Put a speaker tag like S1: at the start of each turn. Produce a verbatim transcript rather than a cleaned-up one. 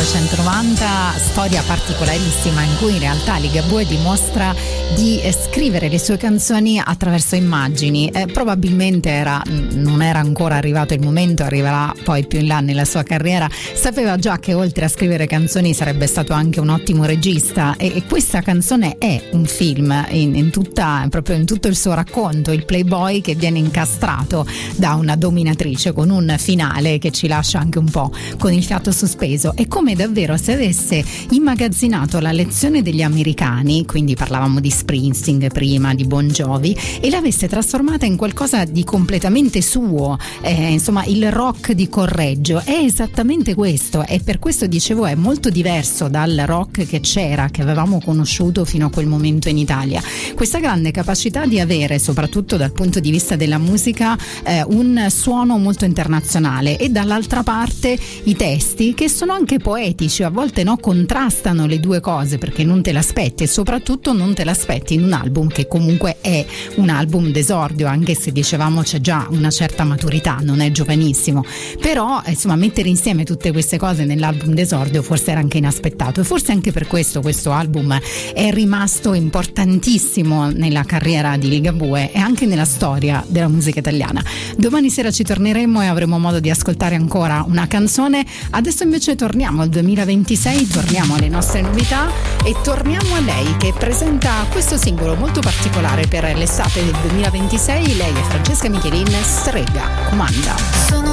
S1: millenovecentonovanta, storia particolarissima in cui in realtà Ligabue dimostra di eh, scrivere le sue canzoni attraverso immagini. Eh, probabilmente era, non era ancora arrivato il momento, arriverà poi più in là nella sua carriera. Sapeva già che oltre a scrivere canzoni sarebbe stato anche un ottimo regista, e, e questa canzone è un film in, in tutta, proprio in tutto il suo racconto, il playboy che viene incastrato da una dominatrice con un finale che ci lascia anche un po' con il fiato sospeso. È come davvero se avesse immagazzinato la lezione degli americani, quindi parlavamo di Springsteen prima, di Bon Jovi, e l'avesse trasformata in qualcosa di completamente suo, eh, insomma il rock di Correggio è esattamente questo, e per questo dicevo è molto diverso dal rock che c'era, che avevamo conosciuto fino a quel momento in Italia. Questa grande capacità di avere, soprattutto dal punto di vista della musica, eh, un suono molto internazionale, e dall'altra parte i testi che sono anche poetici, a volte no, contrastano le due cose perché non te l'aspetti, e soprattutto non te l'aspetti in un album che comunque è un album d'esordio, anche se dicevamo c'è già una certa maturità, non è giovanissimo, però insomma mettere insieme tutte queste cose nell'album d'esordio forse era anche inaspettato, e forse anche per questo questo album è rimasto importantissimo nella carriera di Ligabue e anche nella storia della musica italiana. Domani sera ci torneremo e avremo modo di ascoltare ancora una canzone. Adesso invece torniamo al duemilaventisei, torniamo alle nostre novità e torniamo a lei che presenta questo singolo molto particolare per l'estate del duemilaventisei. Lei è Francesca Michelin, Strega Comanda.
S2: Sono